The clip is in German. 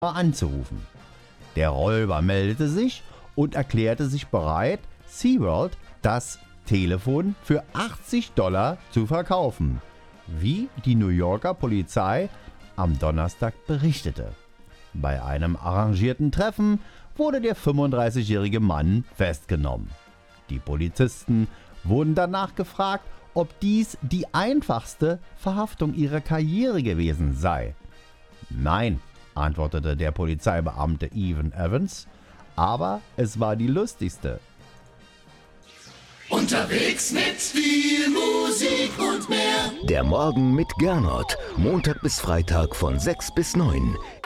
anzurufen. Der Räuber meldete sich und erklärte sich bereit, SeaWorld das Telefon für $80 zu verkaufen, wie die New Yorker Polizei am Donnerstag berichtete. Bei einem arrangierten Treffen wurde der 35-jährige Mann festgenommen. Die Polizisten wurden danach gefragt, ob dies die einfachste Verhaftung ihrer Karriere gewesen sei. Nein, antwortete der Polizeibeamte Evan Evans, aber es war die lustigste. Unterwegs mit viel Musik und mehr. Der Morgen mit Gernot. Montag bis Freitag von 6 bis 9.